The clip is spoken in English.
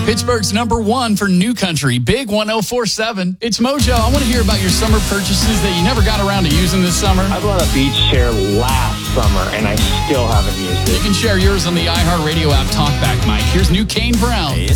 Pittsburgh's #1 for New Country, Big 104.7. It's Mojo. I want to hear about your summer purchases that you never got around to using this summer. I bought a beach chair last summer, and I still haven't used it. You can share yours on the iHeartRadio app Talkback, Mike. Here's new Kane Brown.